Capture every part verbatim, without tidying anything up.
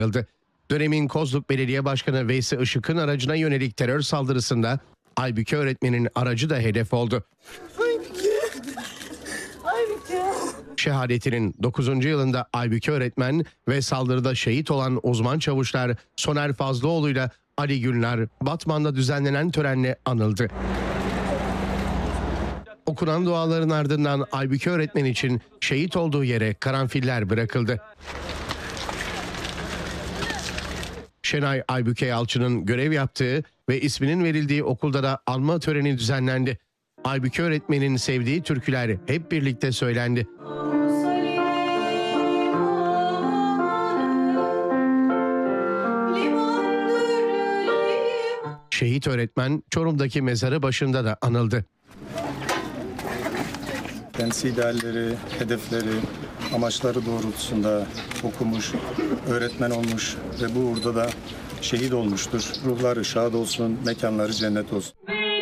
Dönemin Kozluk Belediye Başkanı Veysi Işık'ın aracına yönelik terör saldırısında Aybüke öğretmenin aracı da hedef oldu. Aybüke. Aybüke. Şehadetinin dokuzuncu yılında Aybüke öğretmen ve saldırıda şehit olan uzman çavuşlar Soner Fazlıoğlu ile Ali Günler Batman'da düzenlenen törenle anıldı. Okunan duaların ardından Aybüke öğretmen için şehit olduğu yere karanfiller bırakıldı. Şenay Aybüke Yalçın'ın görev yaptığı ve isminin verildiği okulda da anma töreni düzenlendi. Aybüke öğretmenin sevdiği türküler hep birlikte söylendi. Şehit öğretmen Çorum'daki mezarı başında da anıldı. Kendisi idealleri, hedefleri, amaçları doğrultusunda okumuş, öğretmen olmuş ve bu uğurda da şehit olmuştur. Ruhları şad olsun, mekanları cennet olsun.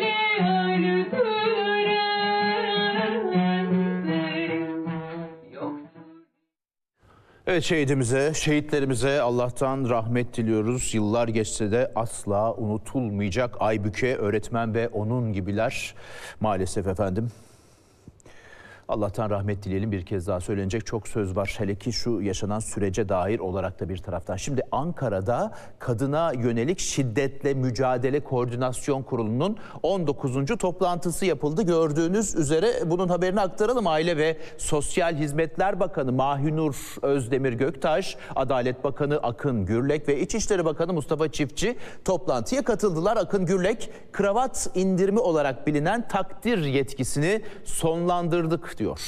Evet, şehidimize, şehitlerimize Allah'tan rahmet diliyoruz. Yıllar geçse de asla unutulmayacak Aybüke öğretmen ve onun gibiler maalesef efendim. Allah'tan rahmet dileyelim, bir kez daha söylenecek çok söz var. Hele ki şu yaşanan sürece dair olarak da bir taraftan. Şimdi Ankara'da kadına yönelik şiddetle mücadele koordinasyon kurulunun on dokuzuncu toplantısı yapıldı. Gördüğünüz üzere bunun haberini aktaralım. Aile ve Sosyal Hizmetler Bakanı Mahinur Özdemir Göktaş, Adalet Bakanı Akın Gürlek ve İçişleri Bakanı Mustafa Çiftçi toplantıya katıldılar. Akın Gürlek, kravat indirimi olarak bilinen takdir yetkisini sonlandırdık diyor.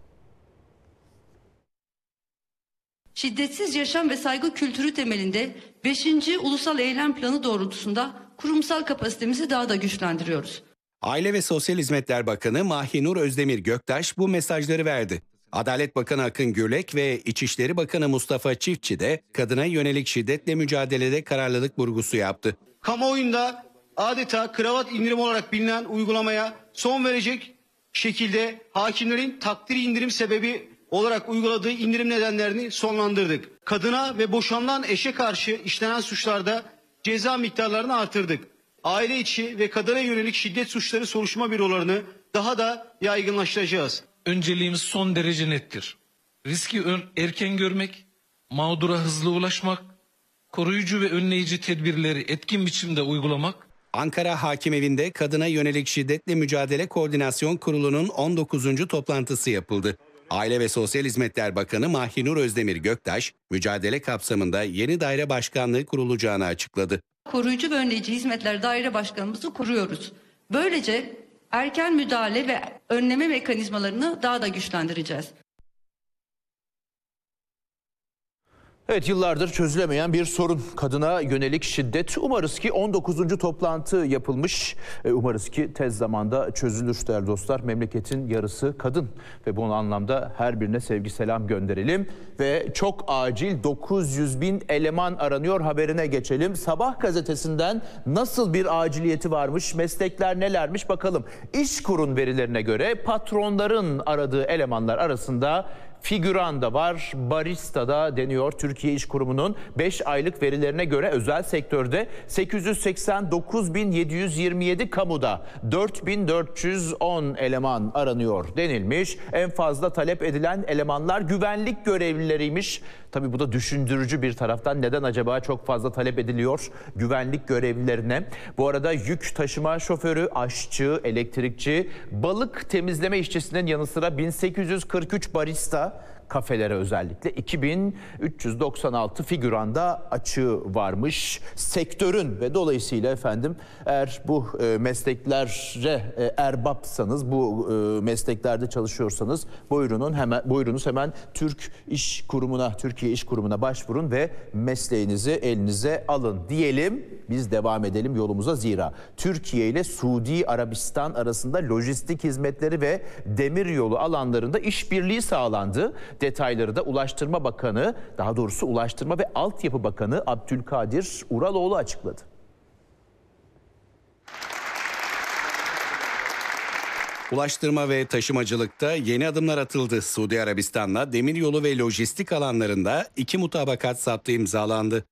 Şiddetsiz yaşam ve saygı kültürü temelinde beşinci Ulusal Eylem Planı doğrultusunda kurumsal kapasitemizi daha da güçlendiriyoruz. Aile ve Sosyal Hizmetler Bakanı Mahinur Özdemir Göktaş bu mesajları verdi. Adalet Bakanı Akın Gürlek ve İçişleri Bakanı Mustafa Çiftçi de kadına yönelik şiddetle mücadelede kararlılık vurgusu yaptı. Kamuoyunda adeta kravat indirim olarak bilinen uygulamaya son verecek şekilde hakimlerin takdir indirim sebebi olarak uyguladığı indirim nedenlerini sonlandırdık. Kadına ve boşanılan eşe karşı işlenen suçlarda ceza miktarlarını artırdık. Aile içi ve kadına yönelik şiddet suçları soruşturma bürolarını daha da yaygınlaştıracağız. Önceliğimiz son derece nettir. Riski erken görmek, mağdura hızlı ulaşmak, koruyucu ve önleyici tedbirleri etkin biçimde uygulamak. Ankara Hakimevinde Kadına Yönelik Şiddetle Mücadele Koordinasyon Kurulu'nun on dokuzuncu toplantısı yapıldı. Aile ve Sosyal Hizmetler Bakanı Mahinur Özdemir Göktaş, mücadele kapsamında yeni daire başkanlığı kurulacağını açıkladı. Koruyucu ve önleyici hizmetler daire başkanımızı kuruyoruz. Böylece erken müdahale ve önleme mekanizmalarını daha da güçlendireceğiz. Evet, yıllardır çözülemeyen bir sorun. Kadına yönelik şiddet. Umarız ki on dokuzuncu toplantı yapılmış. Umarız ki tez zamanda çözülür değerli dostlar. Memleketin yarısı kadın ve bu anlamda her birine sevgi selam gönderelim. Ve çok acil dokuz yüz bin eleman aranıyor haberine geçelim. Sabah gazetesinden nasıl bir aciliyeti varmış, meslekler nelermiş bakalım. İşkur'un verilerine göre patronların aradığı elemanlar arasında figüran da var, barista da deniyor. Türkiye İş Kurumu'nun beş aylık verilerine göre özel sektörde sekiz yüz seksen dokuz bin yedi yüz yirmi yedi, kamuda dört bin dört yüz on eleman aranıyor denilmiş. En fazla talep edilen elemanlar güvenlik görevlileriymiş. Tabii bu da düşündürücü bir taraftan. Neden acaba çok fazla talep ediliyor güvenlik görevlilerine? Bu arada yük taşıma şoförü, aşçı, elektrikçi, balık temizleme işçisinin yanı sıra bin sekiz yüz kırk üç barista, kafelere özellikle iki bin üç yüz doksan altı figüranda açığı varmış sektörün ve dolayısıyla efendim eğer bu e, mesleklere e, erbapsanız, bu e, mesleklerde çalışıyorsanız buyurunun hemen buyurunuz hemen Türk İş Kurumu'na, Türkiye İş Kurumu'na başvurun ve mesleğinizi elinize alın diyelim. Biz devam edelim yolumuza, zira Türkiye ile Suudi Arabistan arasında lojistik hizmetleri ve demiryolu alanlarında işbirliği sağlandı. Detayları da Ulaştırma Bakanı, daha doğrusu Ulaştırma ve Altyapı Bakanı Abdülkadir Uraloğlu açıkladı. Ulaştırma ve taşımacılıkta yeni adımlar atıldı. Suudi Arabistan'la demiryolu ve lojistik alanlarında iki mutabakat saptı imzalandı.